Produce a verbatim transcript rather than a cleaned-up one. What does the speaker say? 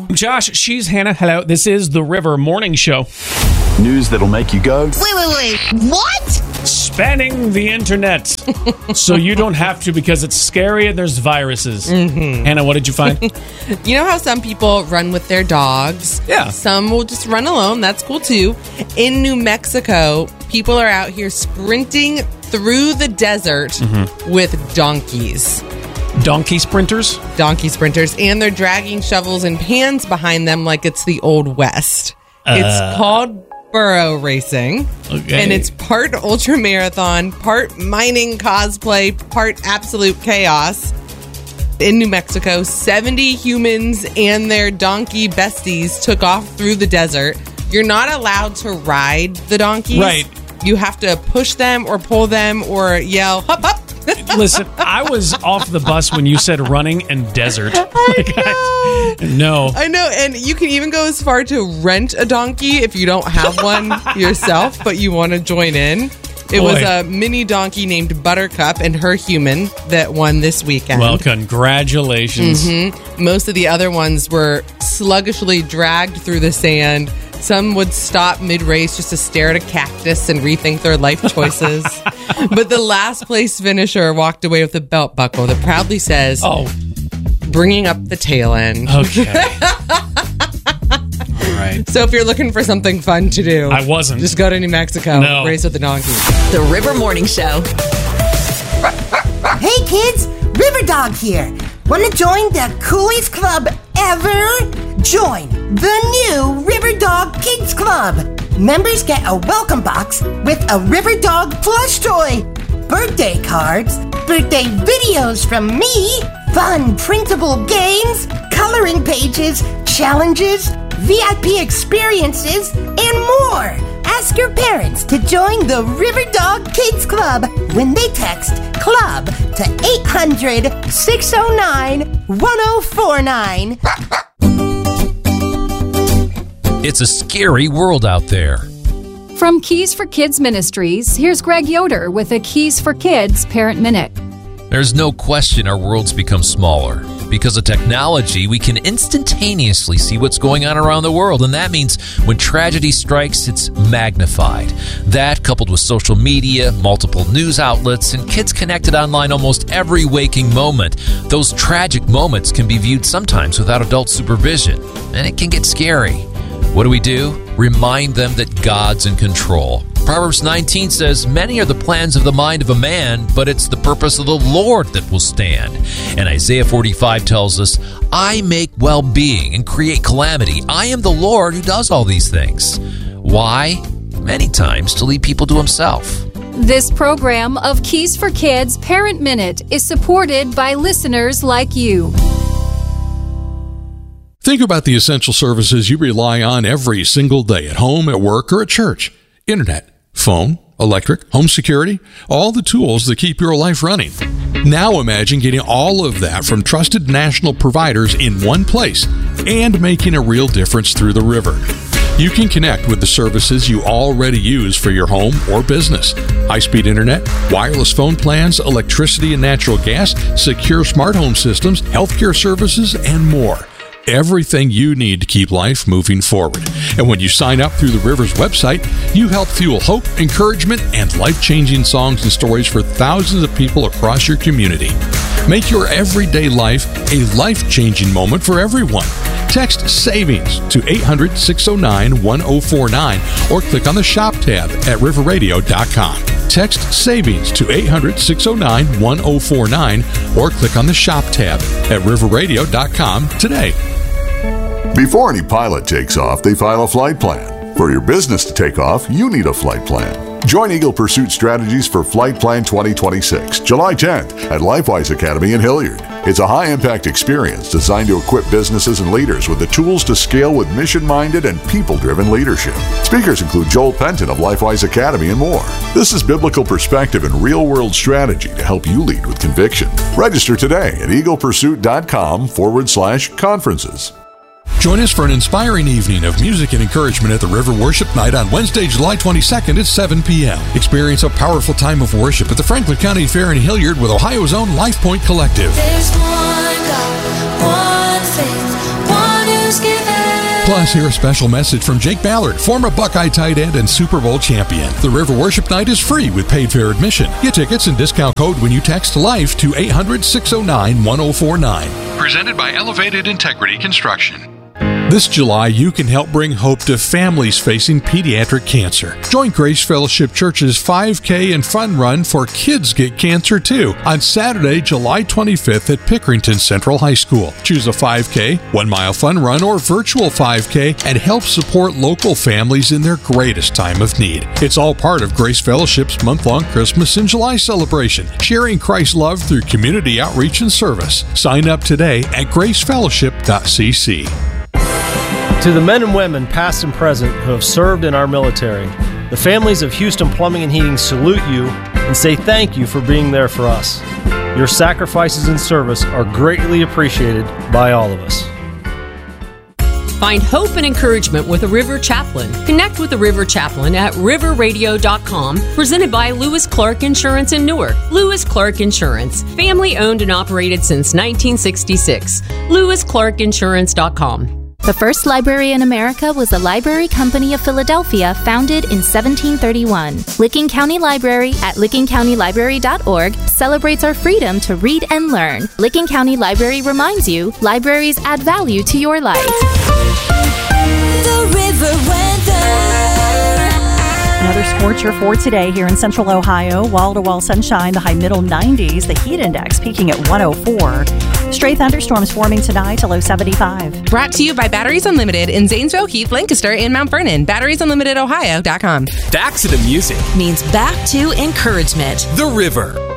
Josh, she's Hannah. Hello. This is the River Morning Show. News that'll make you go, Wait, wait, wait. What? Spanning the internet. So you don't have to because it's scary and there's viruses. Mm-hmm. Hannah, what did you find? You know how some people run with their dogs? Yeah. Some will just run alone. That's cool too. In New Mexico, people are out here sprinting through the desert mm-hmm. with donkeys. Donkey sprinters? Donkey sprinters. And they're dragging shovels and pans behind them like it's the Old West. Uh, it's called burro racing. Okay. And it's part ultra marathon, part mining cosplay, part absolute chaos. In New Mexico, seventy humans and their donkey besties took off through the desert. You're not allowed to ride the donkeys. Right. You have to push them or pull them or yell, hop, hop. Listen, I was off the bus when you said running and desert. I Like, know. I, no. I know. And you can even go as far to rent a donkey if you don't have one yourself, but you want to join in. It Boy. was a mini donkey named Buttercup and her human that won this weekend. Well, congratulations. Mm-hmm. Most of the other ones were sluggishly dragged through the sand. Some would stop mid-race just to stare at a cactus and rethink their life choices. But the last place finisher walked away with a belt buckle that proudly says, Oh, bringing up the tail end. okay. All right. So if you're looking for something fun to do, I wasn't. Just go to New Mexico, No. race with the donkey. The River Morning Show. Hey kids, River Dog here. Want to join the coolest club ever? Join the new River Dog Kids Club. Members get a welcome box with a River Dog plush toy, birthday cards, birthday videos from me, fun printable games, coloring pages, challenges, V I P experiences, and more. Ask your parents to join the River Dog Kids Club when they text CLUB to eight hundred, six oh nine, one oh four nine. It's a scary world out there. From Keys for Kids Ministries, here's Greg Yoder with a Keys for Kids Parent Minute. There's no question our world's become smaller. Because of technology, we can instantaneously see what's going on around the world, and that means when tragedy strikes, it's magnified. That, coupled with social media, multiple news outlets, and kids connected online almost every waking moment, those tragic moments can be viewed sometimes without adult supervision, and it can get scary. What do we do? Remind them that God's in control. Proverbs nineteen says, many are the plans of the mind of a man, but it's the purpose of the Lord that will stand. And Isaiah forty-five tells us, I make well-being and create calamity. I am the Lord who does all these things. Why? Many times to lead people to himself. This program of Keys for Kids Parent Minute is supported by listeners like you. Think about the essential services you rely on every single day at home, at work, or at church. Internet, phone, electric, home security, all the tools that keep your life running. Now imagine getting all of that from trusted national providers in one place and making a real difference through the river. You can connect with the services you already use for your home or business. High-speed internet, wireless phone plans, electricity and natural gas, secure smart home systems, healthcare services, and more. Everything you need to keep life moving forward. And when you sign up through the River's website, you help fuel hope, encouragement, and life-changing songs and stories for thousands of people across your community. Make your everyday life a life-changing moment for everyone. Text SAVINGS to eight hundred, six oh nine, one oh four nine or click on the Shop tab at river radio dot com. Text SAVINGS to eight hundred, six oh nine, one oh four nine or click on the Shop tab at river radio dot com today. Before any pilot takes off, they file a flight plan. For your business to take off, you need a flight plan. Join Eagle Pursuit Strategies for Flight Plan twenty twenty-six, July tenth at LifeWise Academy in Hilliard. It's a high-impact experience designed to equip businesses and leaders with the tools to scale with mission-minded and people-driven leadership. Speakers include Joel Penton of LifeWise Academy and more. This is biblical perspective and real-world strategy to help you lead with conviction. Register today at eaglepursuit.com forward slash conferences. Join us for an inspiring evening of music and encouragement at the River Worship Night on Wednesday, July twenty-second at seven p.m. Experience a powerful time of worship at the Franklin County Fair in Hilliard with Ohio's own Life Point Collective. There's one God, one faith, one who's given Plus, hear a special message from Jake Ballard, former Buckeye tight end and Super Bowl champion. The River Worship Night is free with paid fare admission. Get tickets and discount code when you text LIFE to eight hundred, six oh nine, one oh four nine. Presented by Elevated Integrity Construction. This July, you can help bring hope to families facing pediatric cancer. Join Grace Fellowship Church's five K and Fun Run for Kids Get Cancer Too on Saturday, July twenty-fifth at Pickerington Central High School. Choose a five K, one-mile fun run, or virtual five K and help support local families in their greatest time of need. It's all part of Grace Fellowship's month-long Christmas in July celebration, sharing Christ's love through community outreach and service. Sign up today at grace fellowship dot c c. To the men and women, past and present, who have served in our military, the families of Houston Plumbing and Heating salute you and say thank you for being there for us. Your sacrifices and service are greatly appreciated by all of us. Find hope and encouragement with a River Chaplain. Connect with a River Chaplain at river radio dot com, presented by Lewis Clark Insurance in Newark. Lewis Clark Insurance, family owned and operated since nineteen sixty-six. lewis clark insurance dot com. The first library in America was the Library Company of Philadelphia, founded in seventeen thirty-one. Licking County Library at licking county library dot org celebrates our freedom to read and learn. Licking County Library reminds you, libraries add value to your life. The River Weather. Another scorcher for today here in central Ohio. Wall-to-wall sunshine, the high middle nineties. The heat index peaking at one oh four. Stray thunderstorms forming tonight, a low seventy-five. Brought to you by Batteries Unlimited in Zanesville, Heath, Lancaster, and Mount Vernon. batteries unlimited ohio dot com. Back to the music means back to encouragement. The River.